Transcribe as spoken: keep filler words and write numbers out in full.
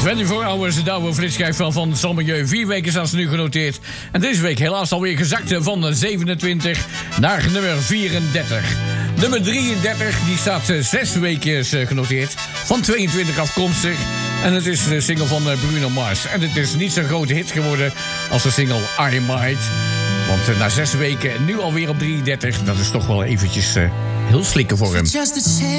vierentwintig hours, de oude flitschijf van Van Sommieu. Vier weken zijn ze nu genoteerd. En deze week helaas alweer gezakt van zevenentwintig naar nummer vierendertig. Nummer drieëndertig, die staat zes weken genoteerd. Van tweeëntwintig afkomstig. En het is de single van Bruno Mars. En het is niet zo'n grote hit geworden als de single I Might. Want na zes weken nu alweer op drieëndertig. Dat is toch wel eventjes uh, heel slikken voor hem.